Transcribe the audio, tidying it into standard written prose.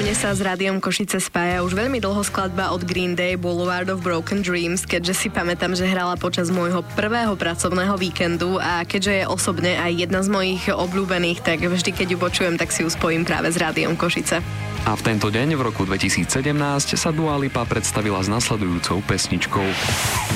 Mne sa s Rádiom Košice spája už veľmi dlho skladba od Green Day Boulevard of Broken Dreams, keďže si pamätám, že hrala počas môjho prvého pracovného víkendu a keďže je osobne aj jedna z mojich obľúbených, tak vždy, keď ju počujem, tak si ju spojím práve s Rádiom Košice. A v tento deň v roku 2017 sa Dua Lipa predstavila s nasledujúcou pesničkou.